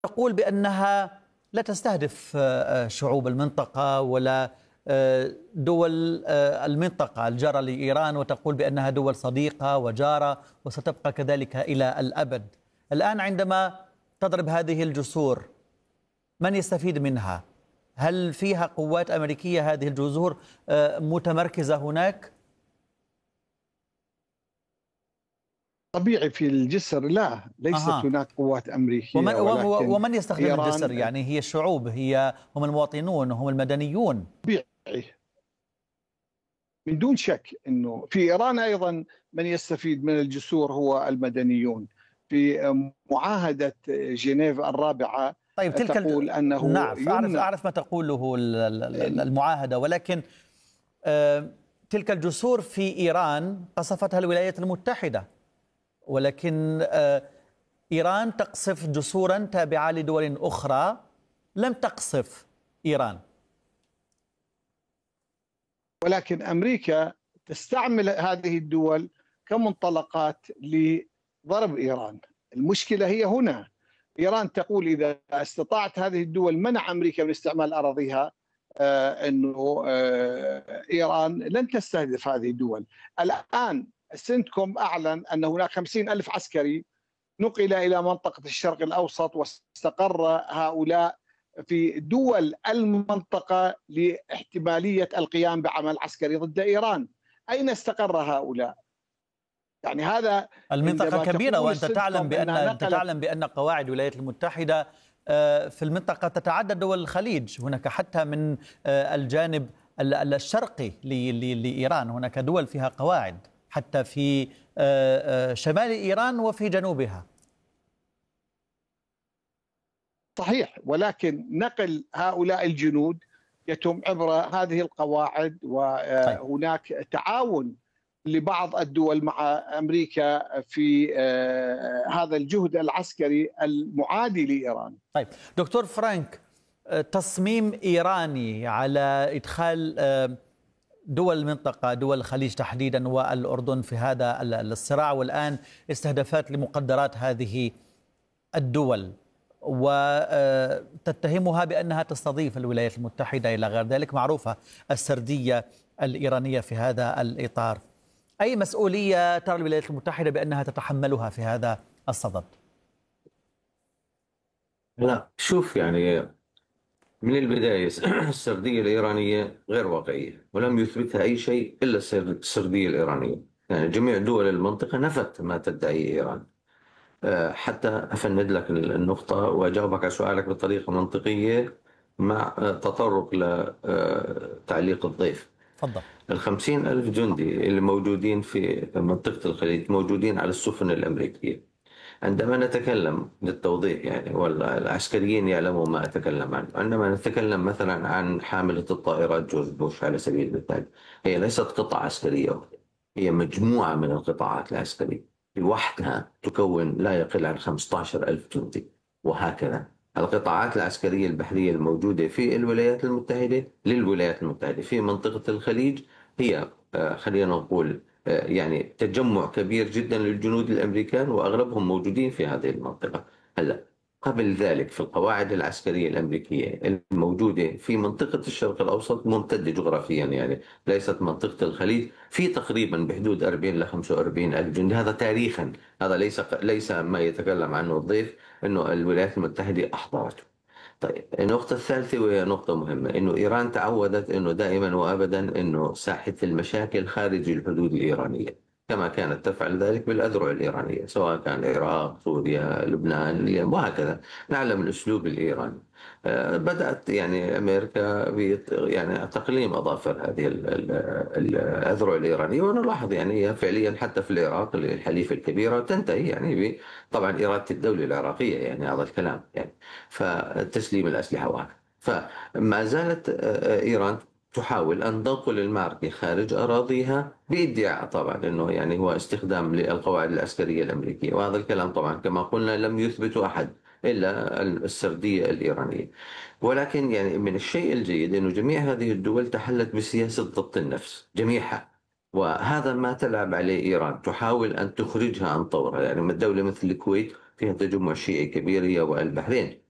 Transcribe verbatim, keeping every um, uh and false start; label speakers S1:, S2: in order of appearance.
S1: تقول بأنها لا تستهدف شعوب المنطقة ولا دول المنطقة الجارة لإيران، وتقول بأنها دول صديقة وجارة وستبقى كذلك إلى الأبد. الآن عندما تضرب هذه الجسور من يستفيد منها؟ هل فيها قوات أمريكية هذه الجزر متمركزة هناك؟
S2: طبيعي في الجسر لا، ليست
S1: أها.
S2: هناك قوات أمريكية،
S1: ومن,
S2: ولكن
S1: ومن يستخدم الجسر؟
S2: إيران
S1: يعني هي الشعوب، هي هم المواطنون، هم المدنيون.
S2: طبيعي من دون شك أنه في إيران أيضا من يستفيد من الجسور هو المدنيون. في معاهدة جنيف الرابعة
S1: طيب تلك
S2: تقول
S1: الج...
S2: أنه
S1: نعم، أعرف
S2: يمنع
S1: أعرف ما تقوله المعاهدة، ولكن آه تلك الجسور في إيران قصفتها الولايات المتحدة، ولكن آه إيران تقصف جسورا تابعة لدول أخرى لم تقصف إيران.
S2: ولكن أمريكا تستعمل هذه الدول كمنطلقات لضرب إيران. المشكلة هي هنا، إيران تقول إذا استطاعت هذه الدول منع أمريكا من استعمال أراضيها، آه أنه آه إيران لن تستهدف هذه الدول. الآن سنتكوم أعلن أن هناك خمسين ألف عسكري نقل إلى منطقة الشرق الأوسط، واستقر هؤلاء في دول المنطقة لاحتمالية القيام بعمل عسكري ضد إيران. أين استقر هؤلاء؟ يعني هذا
S1: المنطقة كبيرة، وأنت تعلم بأن أنت
S2: نقلت...
S1: تعلم بأن قواعد الولايات المتحدة في المنطقة تتعدى دول الخليج. هناك حتى من الجانب الشرقي لإيران هناك دول فيها قواعد، حتى في شمال إيران وفي جنوبها.
S2: صحيح، ولكن نقل هؤلاء الجنود يتم عبر هذه القواعد، وهناك تعاون لبعض الدول مع أمريكا في هذا الجهد العسكري المعادي لإيران.
S1: طيب دكتور فرانك، تصميم إيراني على إدخال دول المنطقة، دول الخليج تحديدا والأردن في هذا الصراع، والآن استهدافات لمقدرات هذه الدول، وتتهمها بأنها تستضيف الولايات المتحدة إلى غير ذلك، معروفة السردية الإيرانية في هذا الإطار. أي مسؤولية ترى الولايات المتحدة بأنها تتحملها في هذا الصدد؟
S3: لا، شوف، يعني من البداية السردية الإيرانية غير واقعية، ولم يثبتها أي شيء إلا السردية الإيرانية. يعني جميع دول المنطقة نفت ما تدعي إيران. حتى أفند لك النقطة وأجاوبك على سؤالك بطريقة منطقية مع تطرق لتعليق الضيف.
S1: تفضل.
S3: الخمسين ألف جندي اللي موجودين في منطقة الخليج موجودين على السفن الأمريكية. عندما نتكلم للتوضيح، يعني والعسكريين يعلموا ما أتكلم عنه، عندما نتكلم مثلا عن حاملة الطائرات جورج بوش على سبيل المثال، هي ليست قطعة عسكرية، هي مجموعة من القطاعات العسكرية لوحدها تكون لا يقل عن خمسة عشر ألف جندي. وهكذا القطاعات العسكرية البحرية الموجودة في الولايات المتحدة للولايات المتحدة في منطقة الخليج هي خلينا نقول يعني تجمع كبير جدا للجنود الأمريكان، وأغلبهم موجودين في هذه المنطقة. هلا قبل ذلك في القواعد العسكرية الأمريكية الموجودة في منطقة الشرق الأوسط ممتدة جغرافيا، يعني ليست منطقة الخليج، في تقريبا بحدود أربعين إلى خمسة وأربعين ألف جندي. هذا تاريخا، هذا ليس ليس ما يتكلم عنه الضيف أنه الولايات المتحدة أحضرته. طيب النقطة الثالثة وهي نقطة مهمة، إنه إيران تعودت إنه دائما وأبدا إنه ساحة المشاكل خارج الحدود الإيرانية، كما كانت تفعل ذلك بالأذرع الإيرانية، سواء كان العراق، سوريا، لبنان، اليمن، وهكذا. نعلم الأسلوب الإيراني. بدأت يعني أمريكا يعني تقليم أظافر هذه الأذرع الإيرانية، ونلاحظ يعني هي فعليا حتى في العراق الحليف الكبيرة تنتهي يعني طبعا إرادة الدولة العراقية، يعني هذا الكلام يعني فتسليم الأسلحة وهكذا. فما زالت إيران تحاول أن تنقل المعركة خارج أراضيها بادعاء طبعا أنه يعني هو استخدام للقواعد العسكرية الأمريكية، وهذا الكلام طبعا كما قلنا لم يثبته أحد إلا السردية الإيرانية. ولكن يعني من الشيء الجيد أنه جميع هذه الدول تحلت بسياسة ضبط النفس جميعها، وهذا ما تلعب عليه إيران، تحاول أن تخرجها عن طورها. يعني دولة مثل الكويت فيها تجمع شيعي كبير هي والبحرين،